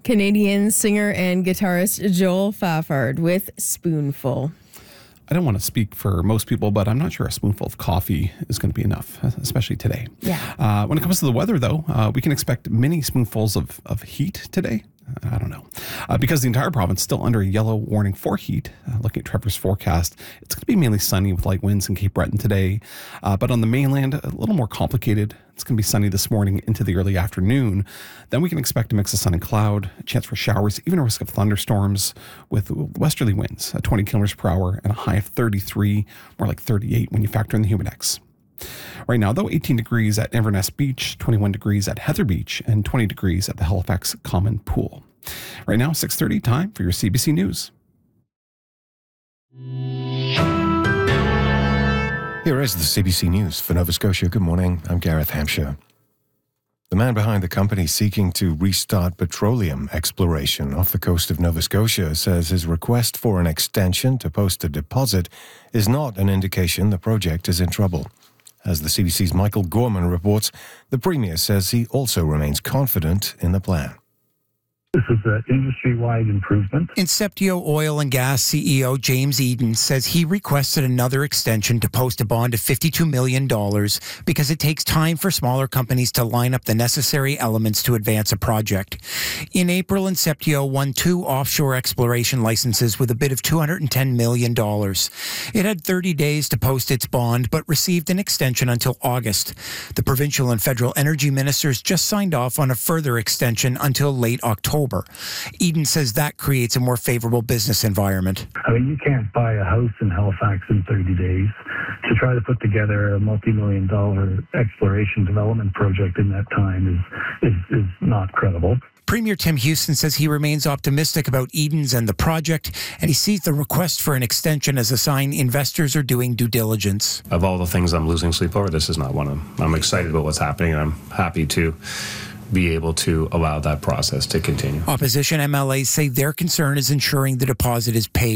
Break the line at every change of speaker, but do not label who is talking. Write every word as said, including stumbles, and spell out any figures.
Canadian singer and guitarist Joel Faffard with Spoonful.
I don't want to speak for most people, but I'm not sure a spoonful of coffee is going to be enough, especially today.
Yeah.
Uh, when it comes to the weather, though, uh, we can expect many spoonfuls of, of heat today. I don't know. Uh, because the entire province is still under a yellow warning for heat. Uh, looking at Trevor's forecast, it's going to be mainly sunny with light winds in Cape Breton today. Uh, but on the mainland, a little more complicated. It's going to be sunny this morning into the early afternoon. Then we can expect a mix of sun and cloud, a chance for showers, even a risk of thunderstorms with westerly winds at twenty kilometers per hour and a high of thirty-three, more like thirty-eight when you factor in the humidex. Right now, though, eighteen degrees at Inverness Beach, twenty-one degrees at Heather Beach, and twenty degrees at the Halifax Common Pool. Right now, six thirty, time for your C B C News.
Here is the C B C News for Nova Scotia. Good morning. I'm Gareth Hampshire. The man behind the company seeking to restart petroleum exploration off the coast of Nova Scotia says his request for an extension to post a deposit is not an indication the project is in trouble. As the C B C's Michael Gorman reports, the Premier says he also remains confident in the plan.
This is an industry-wide improvement.
Inceptio Oil and Gas C E O James Eden says he requested another extension to post a bond of fifty-two million dollars because it takes time for smaller companies to line up the necessary elements to advance a project. In April, Inceptio won two offshore exploration licenses with a bid of two hundred ten million dollars. It had thirty days to post its bond, but received an extension until August. The provincial and federal energy ministers just signed off on a further extension until late October. Eden says that creates a more favorable business environment.
I mean, you can't buy a house in Halifax in thirty days. To try to put together a multi-million dollar exploration development project in that time is, is, is not credible.
Premier Tim Houston says he remains optimistic about Eden's and the project, and he sees the request for an extension as a sign investors are doing due diligence.
Of all the things I'm losing sleep over, this is not one of them. I'm excited about what's happening, and I'm happy to be able to allow that process to continue.
Opposition M L As say their concern is ensuring the deposit is paid.